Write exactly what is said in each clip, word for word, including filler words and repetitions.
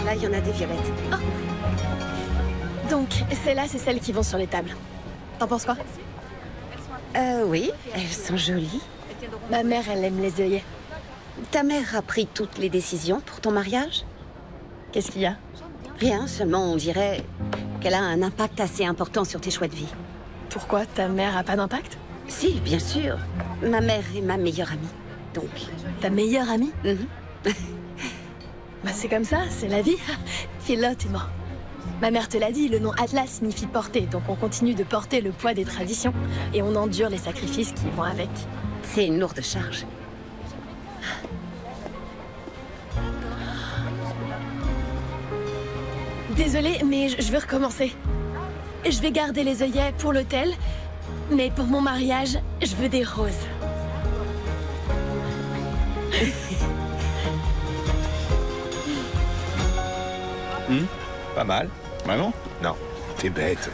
là, il y en a des violettes. Oh. Donc, celles-là, c'est celles qui vont sur les tables. T'en penses quoi? Euh, oui, elles sont jolies. Ma mère, elle aime les œillets. Ta mère a pris toutes les décisions pour ton mariage? Qu'est-ce qu'il y a? Rien, seulement on dirait qu'elle a un impact assez important sur tes choix de vie. Pourquoi? Ta mère a pas d'impact? Si, bien sûr. Ma mère est ma meilleure amie, donc... Ta meilleure amie? Mm-hmm. Bah c'est comme ça, c'est la vie. Philote est mort. Ma mère te l'a dit, le nom Atlas signifie porter, donc on continue de porter le poids des traditions et on endure les sacrifices qui vont avec. C'est une lourde charge. Désolée, mais je veux recommencer. Je vais garder les œillets pour l'hôtel, mais pour mon mariage, je veux des roses. Mmh, pas mal. Maman? Non. T'es bête.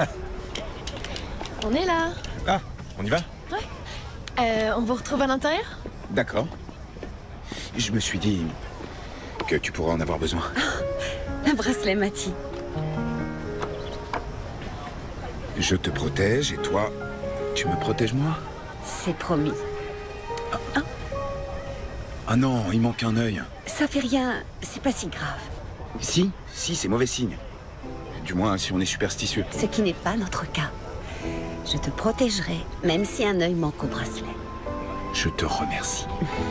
On est là. Ah, on y va? Ouais. Euh, on vous retrouve à l'intérieur? D'accord. Je me suis dit que tu pourrais en avoir besoin. Oh, un bracelet Mati. Je te protège et toi, tu me protèges moi? C'est promis. Ah. Ah. Ah non, il manque un œil. Ça fait rien, c'est pas si grave. Si, si, c'est mauvais signe. Du moins, si on est superstitieux. Ce qui n'est pas notre cas. Je te protégerai, même si un œil manque au bracelet. Je te remercie.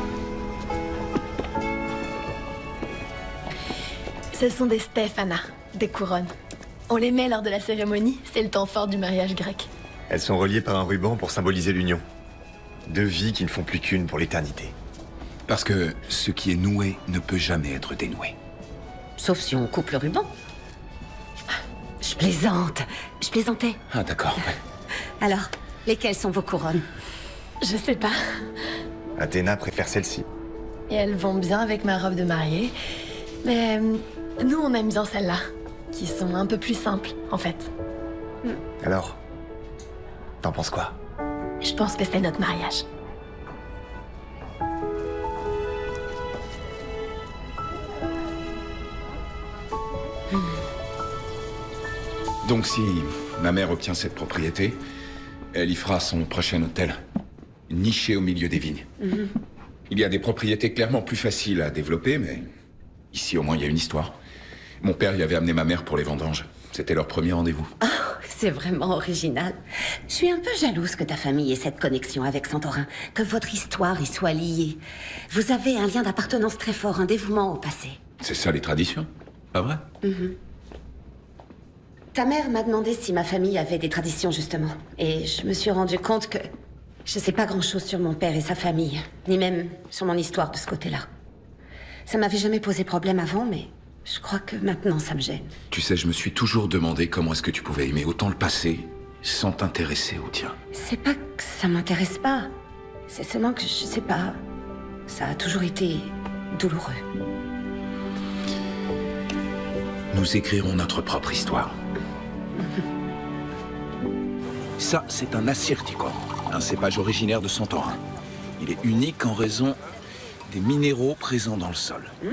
Ce sont des Stéphana, des couronnes. On les met lors de la cérémonie, c'est le temps fort du mariage grec. Elles sont reliées par un ruban pour symboliser l'union. Deux vies qui ne font plus qu'une pour l'éternité. Parce que ce qui est noué ne peut jamais être dénoué. Sauf si on coupe le ruban. Je plaisante. Je plaisantais. Ah, d'accord. Alors, lesquelles sont vos couronnes? Je sais pas. Athéna préfère celle-ci. Et elles vont bien avec ma robe de mariée. Mais euh, nous, on aime bien celles-là, qui sont un peu plus simples, en fait. Alors, t'en penses quoi? Je pense que c'est notre mariage. Donc si ma mère obtient cette propriété, elle y fera son prochain hôtel, niché au milieu des vignes. Mm-hmm. Il y a des propriétés clairement plus faciles à développer, mais ici au moins il y a une histoire. Mon père y avait amené ma mère pour les vendanges. C'était leur premier rendez-vous. Oh, c'est vraiment original. Je suis un peu jalouse que ta famille ait cette connexion avec Santorin, que votre histoire y soit liée. Vous avez un lien d'appartenance très fort, un dévouement au passé. C'est ça les traditions, pas vrai? Mm-hmm. Ta mère m'a demandé si ma famille avait des traditions, justement. Et je me suis rendu compte que je sais pas grand-chose sur mon père et sa famille, ni même sur mon histoire de ce côté-là. Ça m'avait jamais posé problème avant, mais je crois que maintenant, ça me gêne. Tu sais, je me suis toujours demandé comment est-ce que tu pouvais aimer autant le passé sans t'intéresser au tien. C'est pas que ça m'intéresse pas. C'est seulement que, je sais pas, ça a toujours été douloureux. Nous écrirons notre propre histoire. Ça, c'est un assyrticum, un cépage originaire de Santorin. Il est unique en raison des minéraux présents dans le sol. Mmh.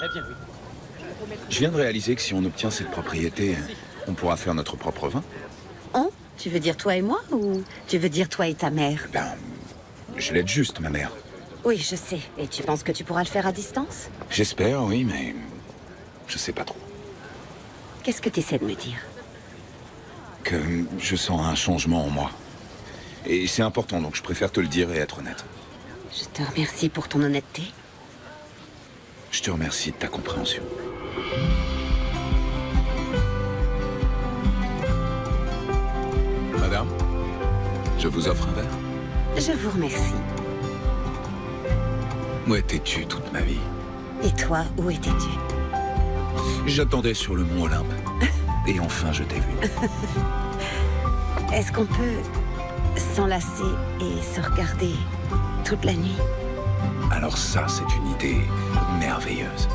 Je viens de réaliser que si on obtient cette propriété, on pourra faire notre propre vin. On? Tu veux dire toi et moi, ou tu veux dire toi et ta mère? Ben, je l'aide juste, ma mère. Oui, je sais. Et tu penses que tu pourras le faire à distance? J'espère, oui, mais je sais pas trop. Qu'est-ce que tu essaies de me dire? Que je sens un changement en moi. Et c'est important, donc je préfère te le dire et être honnête. Je te remercie pour ton honnêteté. Je te remercie de ta compréhension. Madame, je vous offre un verre. Je vous remercie. Où étais-tu toute ma vie? Et toi, où étais-tu? J'attendais sur le mont Olympe. Et enfin, je t'ai vu. Est-ce qu'on peut s'enlacer et se regarder toute la nuit? Alors ça, c'est une idée merveilleuse.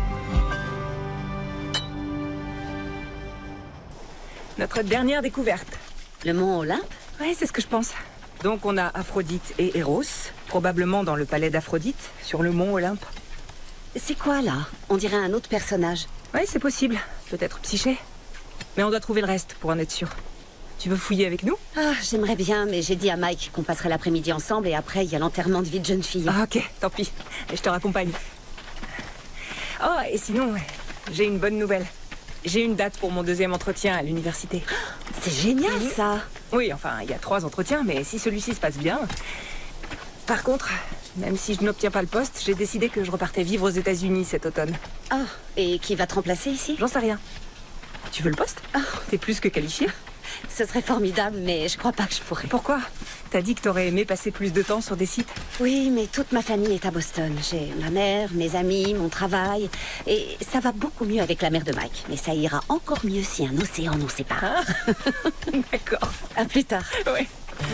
Notre dernière découverte. Le mont Olympe? Ouais, c'est ce que je pense. Donc on a Aphrodite et Eros, probablement dans le palais d'Aphrodite, sur le mont Olympe. C'est quoi, là? On dirait un autre personnage. Ouais, c'est possible. Peut-être Psyché. Mais on doit trouver le reste pour en être sûr. Tu veux fouiller avec nous? Ah, j'aimerais bien, mais j'ai dit à Mike qu'on passerait l'après-midi ensemble et après, il y a l'enterrement de vie de jeune fille. Ah, ok, tant pis. Je te raccompagne. Oh, et sinon, j'ai une bonne nouvelle. J'ai une date pour mon deuxième entretien à l'université. C'est génial, ça. Oui, enfin, il y a trois entretiens, mais si celui-ci se passe bien... Par contre, même si je n'obtiens pas le poste, j'ai décidé que je repartais vivre aux États-Unis cet automne. Ah, et qui va te remplacer ici? J'en sais rien. Tu veux le poste? Ah. T'es plus que qualifié. Ce serait formidable, mais je crois pas que je pourrais. Pourquoi? T'as dit que t'aurais aimé passer plus de temps sur des sites? Oui, mais toute ma famille est à Boston. J'ai ma mère, mes amis, mon travail. Et ça va beaucoup mieux avec la mère de Mike. Mais ça ira encore mieux si un océan nous sépare. Ah. D'accord. À plus tard. Ouais.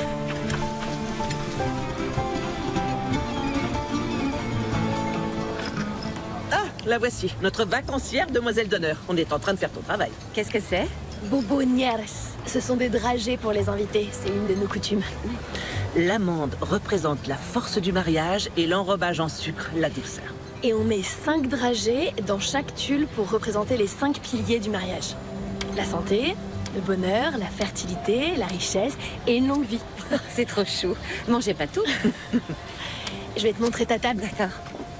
Ah, la voici, notre vacancière demoiselle d'honneur. On est en train de faire ton travail. Qu'est-ce que c'est? Bobonières. Ce sont des dragées pour les invités. C'est une de nos coutumes. L'amande représente la force du mariage et l'enrobage en sucre, la douceur. Et on met cinq dragées dans chaque tulle pour représenter les cinq piliers du mariage. La santé, le bonheur, la fertilité, la richesse et une longue vie. C'est trop chou. Mangez pas tout. Je vais te montrer ta table. D'accord.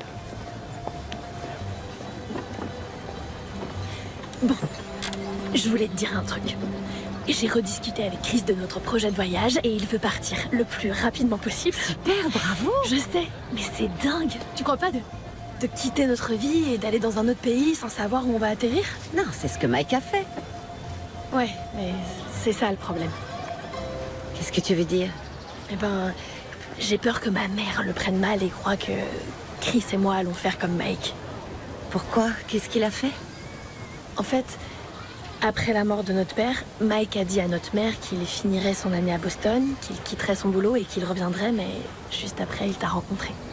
Bon, je voulais te dire un truc. J'ai rediscuté avec Chris de notre projet de voyage et il veut partir le plus rapidement possible. Super, bravo. Je sais, mais c'est dingue. Tu crois pas de, de quitter notre vie et d'aller dans un autre pays sans savoir où on va atterrir? Non, c'est ce que Mike a fait. Ouais, mais c'est ça le problème. Qu'est-ce que tu veux dire? Eh ben, j'ai peur que ma mère le prenne mal et croit que Chris et moi allons faire comme Mike. Pourquoi? Qu'est-ce qu'il a fait? En fait, après la mort de notre père, Mike a dit à notre mère qu'il finirait son année à Boston, qu'il quitterait son boulot et qu'il reviendrait, mais juste après, il t'a rencontré.